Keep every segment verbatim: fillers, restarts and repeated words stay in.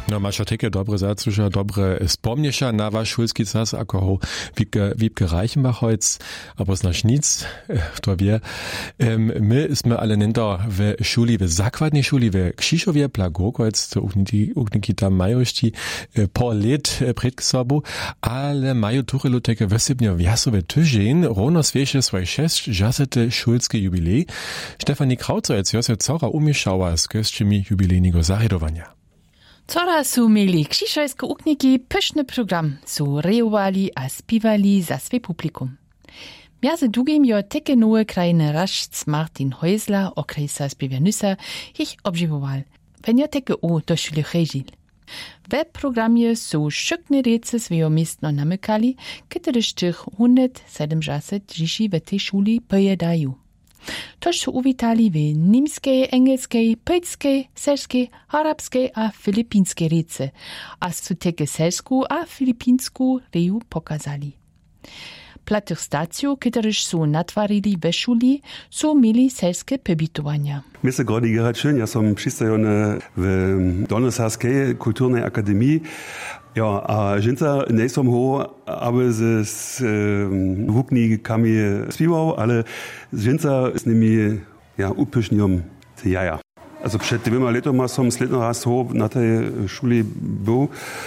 No, masz takie dobre zacuża, dobre spomniesza na wasz szulski czas, ako ho Wiebke, Wiebke Reichenbach heute, aber es nasz nic, to wie. Um, my sme ale nento w szuli, w zakładnej szuli, w Krzyżowie, Plagokojc, to ugniki tam mają ści po lat przed sobą, ale mają tuche luteke wysybnie wjasowe tydzień, równo swieże swoje sześć jasete szulskie jubilej. Stefanie Krautzer, jo se cora umieszała z gościami jubilejnego zaredowania. Cora su mieli krzyżojskie ukniki pyszny program, su rejowali a spiwali za swe publikum. Między drugim jo takie nowe krajne rażc Martin Häusler, określa spiewanysa, ich obżywował. Wenn jo takie o do szuli reżil. W programie su szykne rece swoje miestno namykali, kiedyż tych sto siedemdziesiąt dzieci w tej szuli pojedają. Toż su uwitali w niemskiej, engelskiej, poľskiej, selskiej, arabskiej a filipinskiej rece, a su takie selsku a filipinsku reju pokazali. Platych stacją, kiedyż su natwarili we szuli, su mieli selskie pobytowania. Mnie se grody Gerhard Schön, ja som przystajony w Donnersarskiej Kulturnej Akademii. Ja, a ženca nejsom ho, aby z, z um, wuknikami spiwał, ale ženca z nimi ja, upysznią te jaja. Also przed dwoma latoma som sledno raz ho na tej szuli był,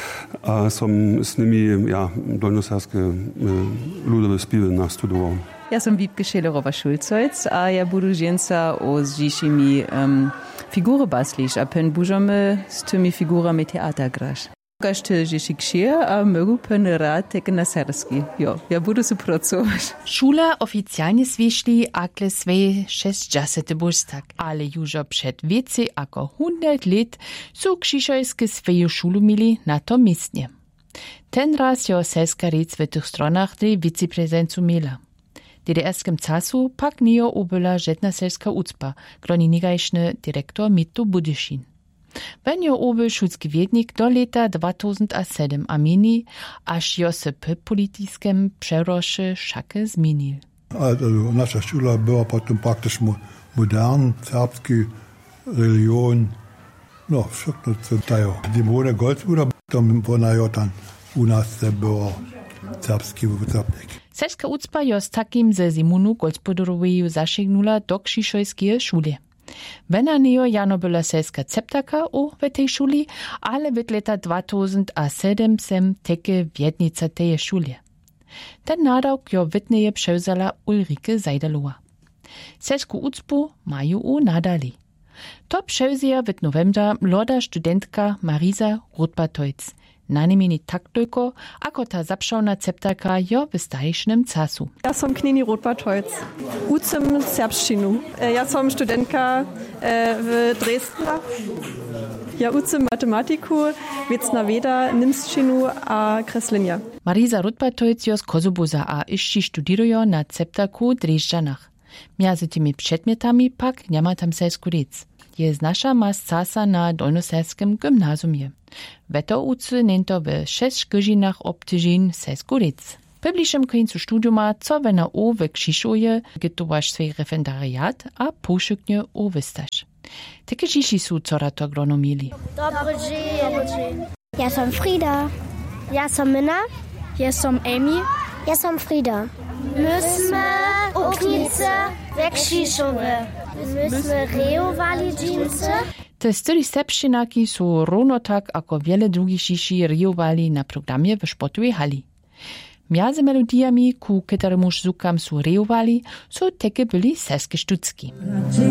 a som z nimi ja, dolnosarskie e, ludowe spiewy nastudował. Ja som Wiebke Schelerowa-Schulzojc, a ja budu ženca o z dzisimi um, figury basliš, a pen bužome z tymi figurami teatra graš. Każdy dzieci księży, a mogą pewnie rad takie na serski. Jo, ja budu su pracować. Szula oficjalnie zwieszli akle swej sześćdziesiąty burstak, ale już przed więcej jako hundert lat su krzyżojskie swoją szulu mieli na to miejsce. Ten raz jo selska rec w tych stronach tej wiceprezencu miela. W D D R-skim czasu pak nie obyła żadna selska ucpa, kloni nigajszny dyrektor Mito Budyszin. Wenjo oby szulski wiednik do lata dwa tysiące siedem a mini, aż jo se po politiskim przeroszy szake zmienił. Also nasza szula była potem praktisch modern, serbski, religion, no wszystko co dają. Die Mone Goldsbuda, tam ponajo tam u nas było serbski wucapnik. Selska ucpa jo z takim ze Simonu Goldsbudoroweju zasięgnula do krzyżojskiej szuli. Wena neo jano byla selska ceptaka o w tej szuli, ale w lata dwa tysiące siedem sem teke wiednica tej szuli. Ten nadawk jo wytneje przewzala Ulrike Zajdalowa. Selsku ucpu mają u nadali. To przewzja w novembra młoda studentka Marisa Rutbatoic. Na niemieni tak tylko, ako ta zapszona ceptaka jo w starszym czasu. Ja som Knini Rotbart-Holz, ucem serbszczynu. Ja som studentka w Dresdna. Ja ucem matematiku, wiecna weda, nimszczynu a kreslenia. Marisa Rutbart-Holz jo z Kosobuza a iści studirujo na ceptaku Drežďanach. Między tymi przedmiotami pak niema tam selsku rec. Je znasza ma scasa na dolnoserskim gymnazjumie. Weto ucy nento w sześć godzinach obtyžin selsku rec. W bliższym końcu studiuma, co wena o w Krzyżowie, gytowasz swój referendariat, a poszuknie o wystaż. Takie dzieci są cora to grono mieli. Dobry dzień. Ja som Frida. Ja som Minna. Ja som Amy. Ja som Frida. Myśmy oknice we Krzyżowie. Myśmy rejowali dżinsy. Te styli serbszczynaki są równo tak, jako wiele drugich dzieci rejowali na programie w sportowej hali. Między melodiami, ku któremuż zukam są rejowali, są takie byli selskie sztuczki.